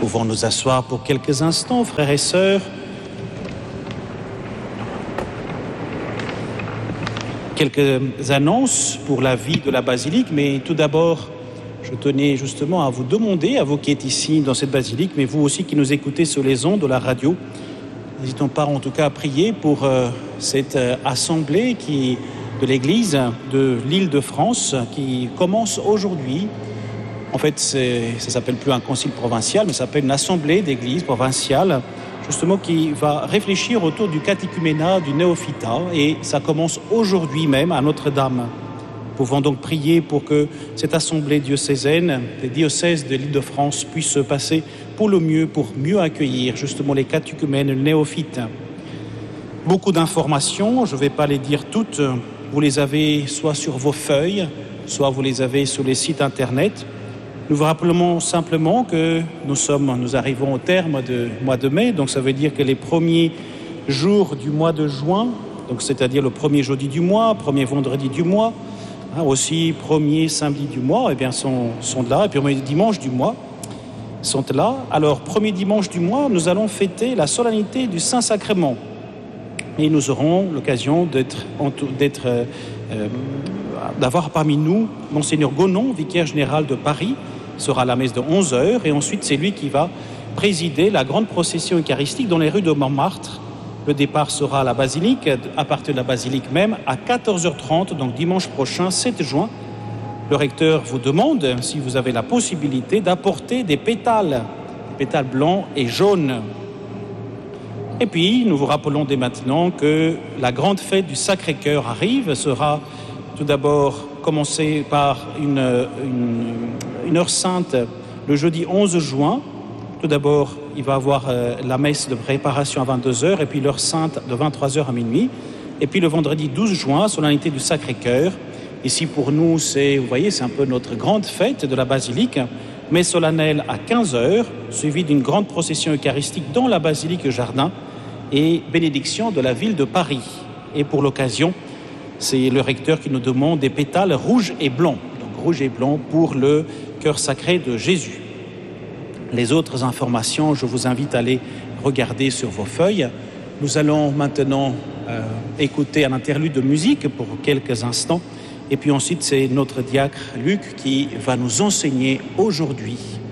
pouvons nous asseoir pour quelques instants, frères et sœurs. Quelques annonces pour la vie de la basilique, mais tout d'abord, je tenais justement à vous demander, à vous qui êtes ici dans cette basilique, mais vous aussi qui nous écoutez sur les ondes de la radio, n'hésitons pas en tout cas à prier pour cette assemblée de l'Église de l'Île-de-France qui commence aujourd'hui. En fait, ça ne s'appelle plus un concile provincial, mais ça s'appelle une assemblée d'église provinciale, justement qui va réfléchir autour du catéchuménat du néophytat, et ça commence aujourd'hui même à Notre-Dame. Nous pouvons donc prier pour que cette assemblée diocésaine des diocèses de l'Île-de-France puisse se passer pour le mieux, pour mieux accueillir justement les catéchumènes néophytes. Beaucoup d'informations, je ne vais pas les dire toutes, vous les avez soit sur vos feuilles, soit vous les avez sur les sites internet. Nous vous rappelons simplement que nous arrivons au terme du mois de mai, donc ça veut dire que les premiers jours du mois de juin, donc c'est-à-dire le premier jeudi du mois, premier vendredi du mois, aussi premier samedi du mois, eh bien sont là, et puis premier dimanche du mois sont là. Alors, premier dimanche du mois, nous allons fêter la solennité du Saint-Sacrement. Et nous aurons l'occasion d'avoir parmi nous Monseigneur Gonon, vicaire général de Paris, sera à la messe de 11h, et ensuite c'est lui qui va présider la grande procession eucharistique dans les rues de Montmartre. Le départ sera à la basilique, à partir de la basilique même, à 14h30, donc dimanche prochain, 7 juin. Le recteur vous demande si vous avez la possibilité d'apporter des pétales blancs et jaunes. Et puis, nous vous rappelons dès maintenant que la grande fête du Sacré-Cœur arrive, sera tout d'abord commencer par une heure sainte le jeudi 11 juin. Tout d'abord, il va y avoir la messe de préparation à 22h et puis l'heure sainte de 23h à minuit. Et puis le vendredi 12 juin, solennité du Sacré-Cœur. Ici pour nous, c'est un peu notre grande fête de la basilique, mais solennelle à 15h, suivie d'une grande procession eucharistique dans la basilique Jardin et bénédiction de la ville de Paris. Et pour l'occasion, c'est le recteur qui nous demande des pétales rouges et blancs. Donc rouge et blanc pour le cœur sacré de Jésus. Les autres informations, je vous invite à les regarder sur vos feuilles. Nous allons maintenant écouter un interlude de musique pour quelques instants. Et puis ensuite, c'est notre diacre Luc qui va nous enseigner aujourd'hui.